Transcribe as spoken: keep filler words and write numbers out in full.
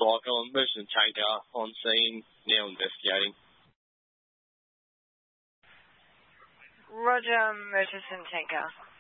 cycle and Merchant Tanker on scene, now investigating. Roger, Merchant Tanker.